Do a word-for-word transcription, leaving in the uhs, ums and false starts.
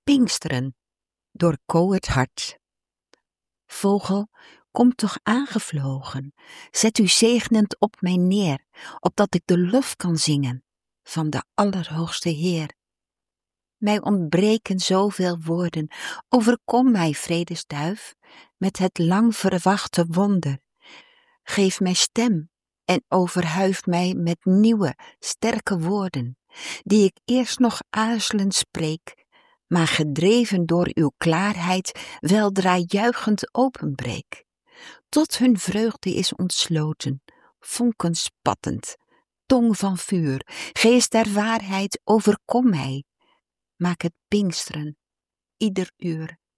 Pinksteren door Koert Hart. Vogel, kom toch aangevlogen, zet u zegenend op mij neer, opdat ik de lof kan zingen van de Allerhoogste Heer. Mij ontbreken zoveel woorden, overkom mij, vredesduif, met het lang verwachte wonder. Geef mij stem en overhuif mij met nieuwe, sterke woorden, die ik eerst nog aarzelend spreek, maar gedreven door uw klaarheid weldra juichend openbreek. Tot hun vreugde is ontsloten, vonken spattend, tong van vuur, geest der waarheid, overkom mij. Maak het pinksteren, ieder uur.